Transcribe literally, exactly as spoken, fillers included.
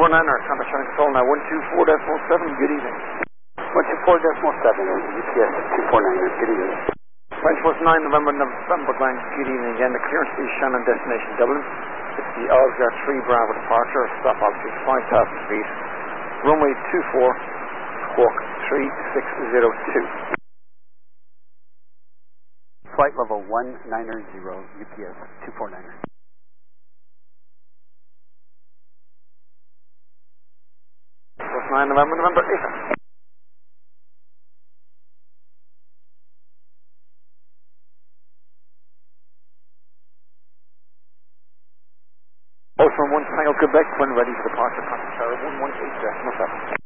four niner, Santa Sharon Control now, one two four decimal seven, good evening. one two four decimal seven, U P S two four niner, good evening. French was nine November, November Glen, good evening again. The clearance is Shannon, destination Dublin. It's the Oscar three Bravo departure, stop altitude five thousand feet, runway two four, squawk three six zero two. Flight level one nine zero, U P S two four niner. Was nine November, November eight. From one Tango Quebec, when ready for departure, contact tower one one eight decimal seven.